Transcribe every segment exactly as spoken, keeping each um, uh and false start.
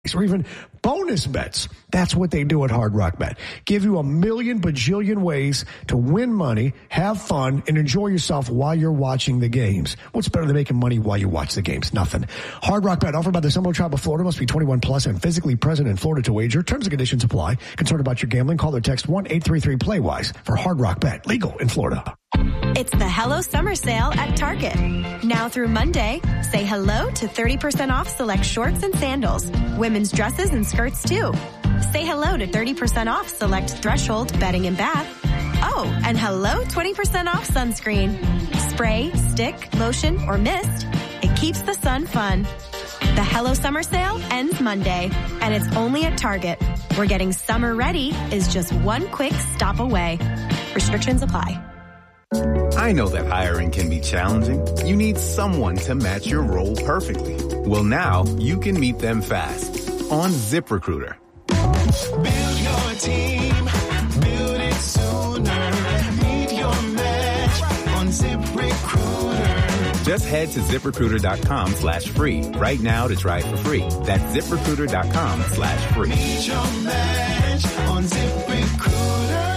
or even bonus bets. That's what they do at Hard Rock Bet. Give you a million bajillion ways to win money, have fun, and enjoy yourself while you're watching the games. What's better than making money while you watch the games? Nothing. Hard Rock Bet, offered by the Seminole Tribe of Florida, must be twenty-one plus and physically present in Florida to wager. Terms and conditions apply. Concerned about your gambling? Call or text one eight three three play wise for Hard Rock Bet. Legal in Florida. It's the Hello Summer Sale at Target. Now through Monday, say hello to thirty percent off select shorts and sandals. Women's dresses and skirts too. Say hello to thirty percent off select Threshold bedding and bath. Oh, and hello twenty percent off sunscreen. Spray, stick, lotion, or mist. It keeps the sun fun. The Hello Summer Sale ends Monday, and it's only at Target, where getting summer ready is just one quick stop away. Restrictions apply. I know that hiring can be challenging. You need someone to match your role perfectly. Well, now you can meet them fast on ZipRecruiter. Build your team, build it sooner. Meet your match on ZipRecruiter. Just head to ZipRecruiter.com slash free right now to try it for free. That's ZipRecruiter.com slash free. Meet your match on ZipRecruiter.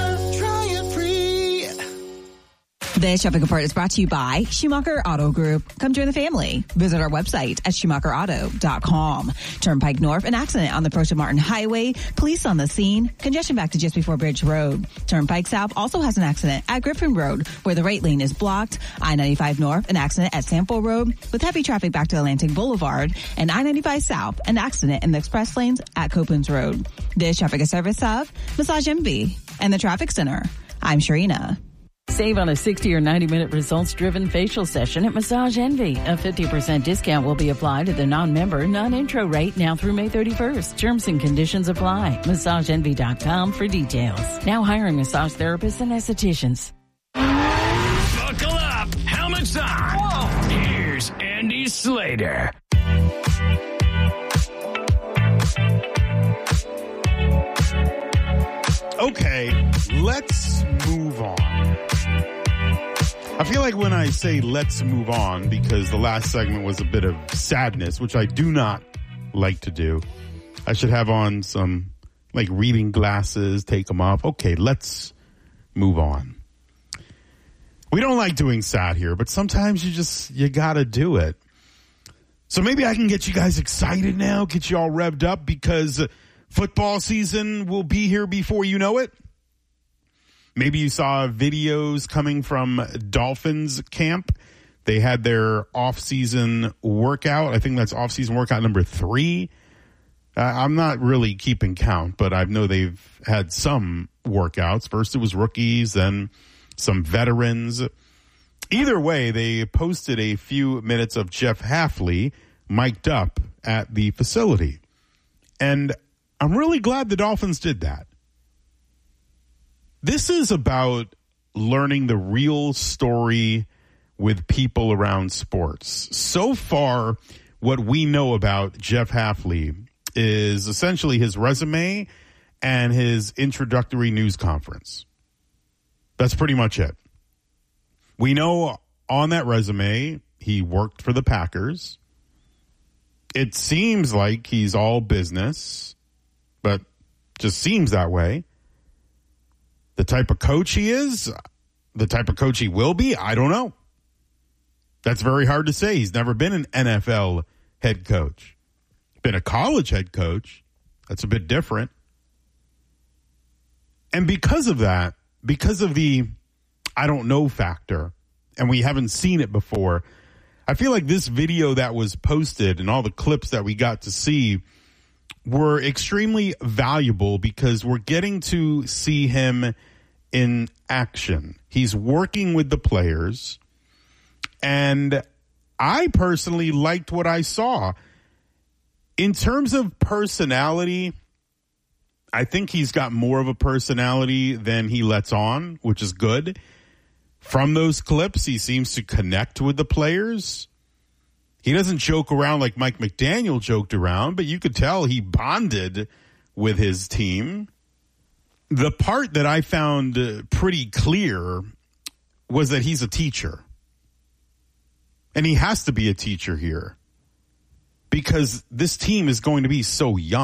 This Traffic Report is brought to you by Schumacher Auto Group. Come join the family. Visit our website at Schumacher Auto dot com. Turnpike North, an accident on the approach to Martin Highway. Police on the scene. Congestion back to just before Bridge Road. Turnpike South also has an accident at Griffin Road, where the right lane is blocked. I ninety-five North, an accident at Sample Road with heavy traffic back to Atlantic Boulevard. And I ninety-five South, an accident in the express lanes at Copeland's Road. This traffic is service of Massage Envy and the Traffic Center. I'm Sharina. Save on a sixty or ninety minute results-driven facial session at Massage Envy. A fifty percent discount will be applied to the non-member, non-intro rate now through May thirty-first. Terms and conditions apply. Massage Envy dot com for details. Now hiring massage therapists and estheticians. Buckle up. Helmets on. Whoa. Here's Andy Slater. Okay, let's move on. I feel like when I say let's move on, because the last segment was a bit of sadness, which I do not like to do. I should have on some like reading glasses, take them off. Okay, let's move on. We don't like doing sad here, but sometimes you just, you gotta do it. So maybe I can get you guys excited now, get you all revved up, because football season will be here before you know it. Maybe you saw videos coming from Dolphins camp. They had their off-season workout. I think that's off-season workout number three. Uh, I'm not really keeping count, but I know they've had some workouts. First it was rookies, then some veterans. Either way, they posted a few minutes of Jeff Hafley mic'd up at the facility. And I'm really glad the Dolphins did that. This is about learning the real story with people around sports. So far, what we know about Jeff Hafley is essentially his resume and his introductory news conference. That's pretty much it. We know on that resume, he worked for the Packers. It seems like he's all business, but just seems that way. The type of coach he is, the type of coach he will be, I don't know. That's very hard to say. He's never been an N F L head coach. Been a college head coach. That's a bit different. And because of that, because of the I don't know factor, and we haven't seen it before, I feel like this video that was posted and all the clips that we got to see were extremely valuable, because we're getting to see him in action. He's working with the players, and I personally liked what I saw. In terms of personality, I think he's got more of a personality than he lets on, which is good. From those clips, he seems to connect with the players. He doesn't joke around like Mike McDaniel joked around, but you could tell he bonded with his team. The part that I found uh, pretty clear was that he's a teacher. And he has to be a teacher here, because this team is going to be so young.